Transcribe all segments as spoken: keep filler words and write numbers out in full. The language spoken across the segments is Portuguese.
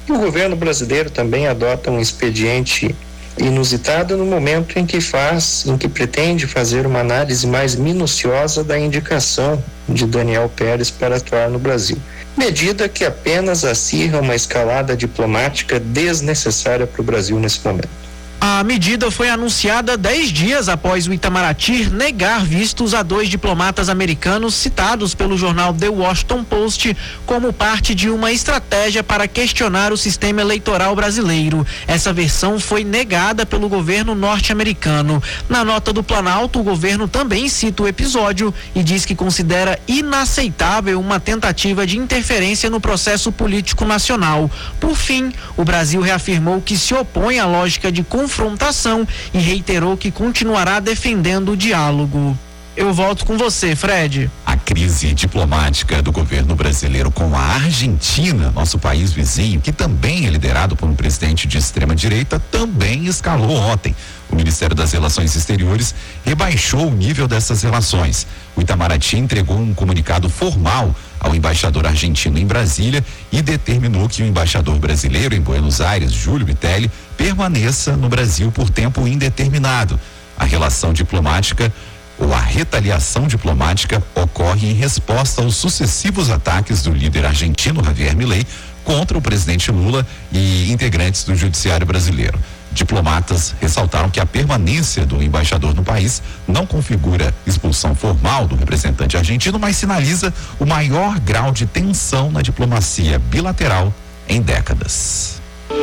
E o governo brasileiro também adota um expediente inusitado no momento em que faz, em que pretende fazer uma análise mais minuciosa da indicação de Daniel Pérez para atuar no Brasil. Medida que apenas acirra uma escalada diplomática desnecessária para o Brasil nesse momento. A medida foi anunciada dez dias após o Itamaraty negar vistos a dois diplomatas americanos citados pelo jornal The Washington Post como parte de uma estratégia para questionar o sistema eleitoral brasileiro. Essa versão foi negada pelo governo norte-americano. Na nota do Planalto, o governo também cita o episódio e diz que considera inaceitável uma tentativa de interferência no processo político nacional. Por fim, o Brasil reafirmou que se opõe à lógica de confrontação confrontação e reiterou que continuará defendendo o diálogo. Eu volto com você, Fred. A crise diplomática do governo brasileiro com a Argentina, nosso país vizinho, que também é liderado por um presidente de extrema direita, também escalou ontem. O Ministério das Relações Exteriores rebaixou o nível dessas relações. O Itamaraty entregou um comunicado formal ao embaixador argentino em Brasília e determinou que o embaixador brasileiro em Buenos Aires, Júlio Vitelli, permaneça no Brasil por tempo indeterminado. A relação diplomática ou a retaliação diplomática ocorre em resposta aos sucessivos ataques do líder argentino Javier Milei contra o presidente Lula e integrantes do judiciário brasileiro. Diplomatas ressaltaram que a permanência do embaixador no país não configura expulsão formal do representante argentino, mas sinaliza o maior grau de tensão na diplomacia bilateral em décadas.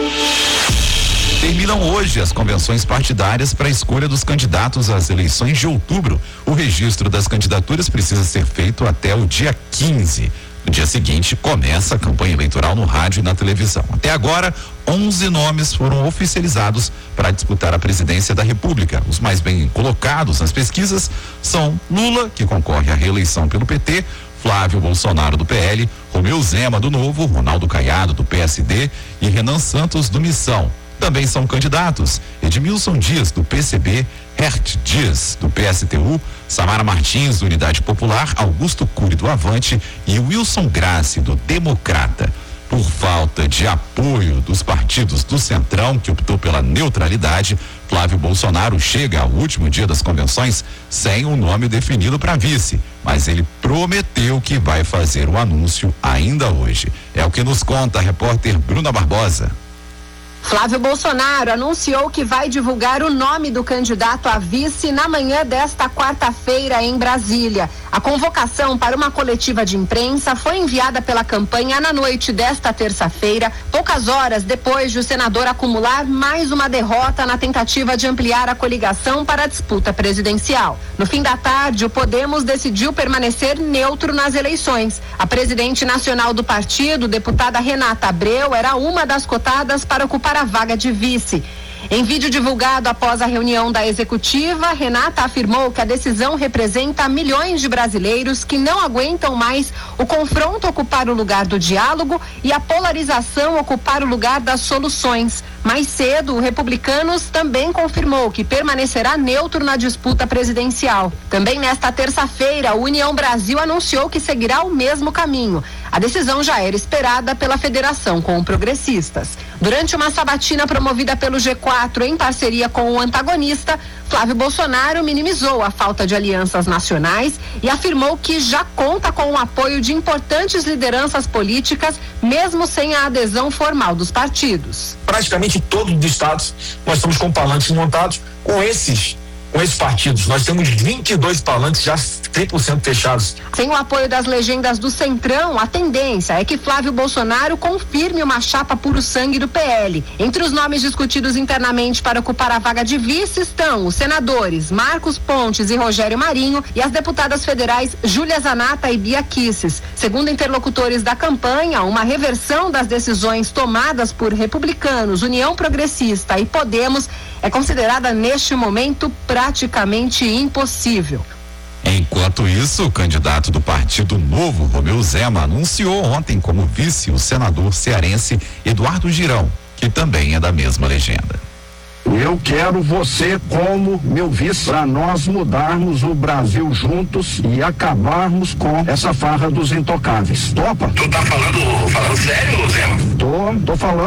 Terminam hoje as convenções partidárias para a escolha dos candidatos às eleições de outubro. O registro das candidaturas precisa ser feito até o dia quinze. No dia seguinte, começa a campanha eleitoral no rádio e na televisão. Até agora, onze nomes foram oficializados para disputar a presidência da República. Os mais bem colocados nas pesquisas são Lula, que concorre à reeleição pelo P T, Flávio Bolsonaro do P L, Romeu Zema do Novo, Ronaldo Caiado do P S D e Renan Santos do Missão. Também são candidatos Edmilson Dias do P C B, Hert Dias do P S T U, Samara Martins do Unidade Popular, Augusto Cury do Avante e Wilson Grace do Democrata. Por falta de apoio dos partidos do Centrão, que optou pela neutralidade, Flávio Bolsonaro chega ao último dia das convenções sem um nome definido para vice, mas ele prometeu que vai fazer o anúncio ainda hoje. É o que nos conta a repórter Bruna Barbosa. Flávio Bolsonaro anunciou que vai divulgar o nome do candidato a vice na manhã desta quarta-feira em Brasília. A convocação para uma coletiva de imprensa foi enviada pela campanha na noite desta terça-feira, poucas horas depois de o senador acumular mais uma derrota na tentativa de ampliar a coligação para a disputa presidencial. No fim da tarde, o Podemos decidiu permanecer neutro nas eleições. A presidente nacional do partido, deputada Renata Abreu, era uma das cotadas para ocupar a vaga de vice. Em vídeo divulgado após a reunião da executiva, Renata afirmou que a decisão representa milhões de brasileiros que não aguentam mais o confronto ocupar o lugar do diálogo e a polarização ocupar o lugar das soluções. Mais cedo, o Republicanos também confirmou que permanecerá neutro na disputa presidencial. Também nesta terça-feira, a União Brasil anunciou que seguirá o mesmo caminho. A decisão já era esperada pela federação com progressistas. Durante uma sabatina promovida pelo G quatro em parceria com o antagonista, Flávio Bolsonaro minimizou a falta de alianças nacionais e afirmou que já conta com o apoio de importantes lideranças políticas, mesmo sem a adesão formal dos partidos. Praticamente em todos os estados nós estamos com palanques montados com esses Com esses partidos. Nós temos vinte e dois palanques já cem por cento fechados. Sem o apoio das legendas do Centrão, a tendência é que Flávio Bolsonaro confirme uma chapa puro sangue do P L. Entre os nomes discutidos internamente para ocupar a vaga de vice estão os senadores Marcos Pontes e Rogério Marinho e as deputadas federais Júlia Zanata e Bia Kicis. Segundo interlocutores da campanha, uma reversão das decisões tomadas por Republicanos, União Progressista e Podemos é considerada neste momento praticamente impossível. Enquanto isso, o candidato do Partido Novo, Romeu Zema, anunciou ontem como vice o senador cearense Eduardo Girão, que também é da mesma legenda. Eu quero você como meu vice para nós mudarmos o Brasil juntos e acabarmos com essa farra dos intocáveis. Topa? Tu tá falando, falando sério, Zema? Tô, tô falando